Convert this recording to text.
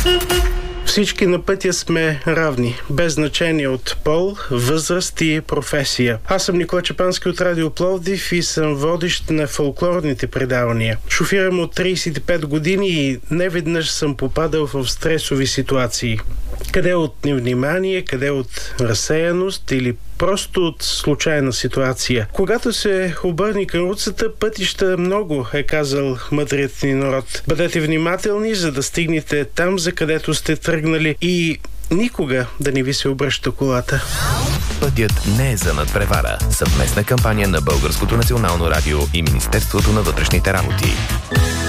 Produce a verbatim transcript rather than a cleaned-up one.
Всички на пътя сме равни, без значение от пол, възраст и професия. Аз съм Никола Чепански от Радио Пловдив и съм водещ на фолклорните предавания. Шофирам от трийсет и пет години и неведнъж съм попадал в стресови ситуации. Къде от невнимание, къде от разсеяност или просто от случайна ситуация. Когато се обърни към руцата, пътища много, е казал мъдрият ни народ. Бъдете внимателни, за да стигнете там, за където сте тръгнали, и никога да не ви се обръща колата. Пътят не е за надпревара. Съвместна кампания на Българското национално радио и Министерството на вътрешните работи.